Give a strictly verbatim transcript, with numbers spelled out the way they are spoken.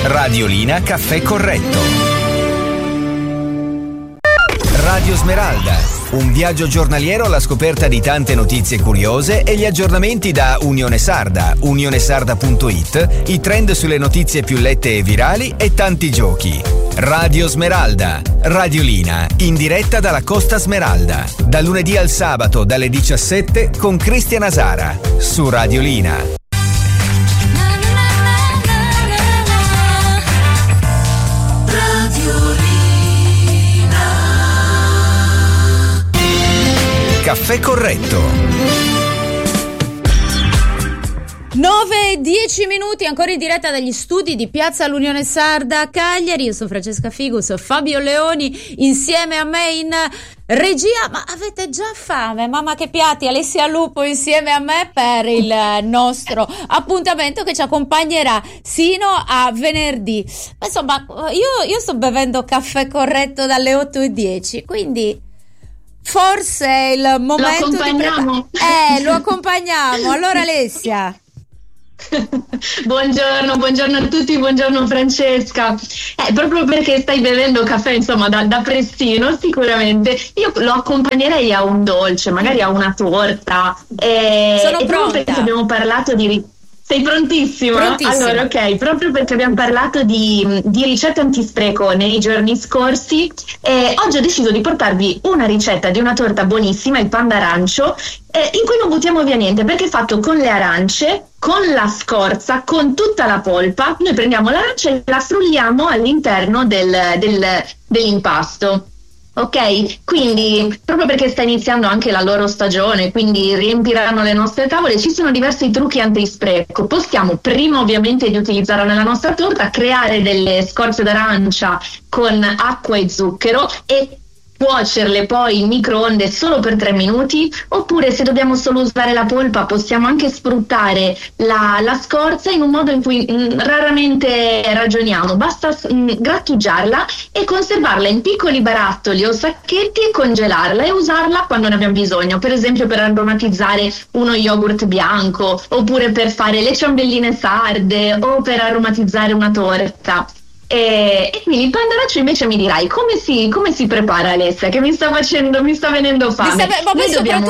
Radiolina Caffè Corretto. Radio Smeralda, un viaggio giornaliero alla scoperta di tante notizie curiose e gli aggiornamenti da Unione Sarda, unionesarda punto it, i trend sulle notizie più lette e virali e tanti giochi. Radio Smeralda, Radiolina, in diretta dalla Costa Smeralda, da lunedì al sabato dalle diciassette con Cristian Asara, su Radiolina. Caffè Corretto. nove e dieci minuti, ancora in diretta dagli studi di Piazza l'Unione Sarda a Cagliari. Io sono Francesca Figus, Fabio Leoni insieme a me in regia. Ma avete già fame? Mamma che piatti! Alessia Lupo insieme a me per il nostro appuntamento che ci accompagnerà sino a venerdì. Ma insomma, io, io sto bevendo caffè corretto dalle otto e dieci, quindi forse è il momento lo accompagniamo. di pre- eh lo accompagniamo. Allora Alessia, buongiorno, buongiorno a tutti, buongiorno Francesca. Eh, proprio perché stai bevendo caffè, insomma, da, da prestino, sicuramente io lo accompagnerei a un dolce, magari a una torta. Eh, Sono e proprio pronta. perché abbiamo parlato di Sei prontissima? Prontissima. Allora, ok, proprio perché abbiamo parlato di, di ricette antispreco nei giorni scorsi, eh, oggi ho deciso di portarvi una ricetta di una torta buonissima, il pan d'arancio, eh, in cui non buttiamo via niente, perché è fatto con le arance, con la scorza, con tutta la polpa. Noi prendiamo l'arancia e la frulliamo all'interno del, del, dell'impasto. Ok, quindi proprio perché sta iniziando anche la loro stagione, quindi riempiranno le nostre tavole, ci sono diversi trucchi antispreco. Possiamo, prima ovviamente di utilizzarla nella nostra torta, creare delle scorze d'arancia con acqua e zucchero e cuocerle poi in microonde solo per tre minuti, oppure se dobbiamo solo usare la polpa possiamo anche sfruttare la, la scorza in un modo in cui mh, raramente ragioniamo. Basta mh, grattugiarla e conservarla in piccoli barattoli o sacchetti e congelarla e usarla quando ne abbiamo bisogno, per esempio per aromatizzare uno yogurt bianco, oppure per fare le ciambelline sarde o per aromatizzare una torta. E, e quindi il pan d'arancio invece mi dirai come si, come si prepara, Alessia, che mi sta facendo, mi sta venendo fame. Mi sta, ma poi Noi dobbiamo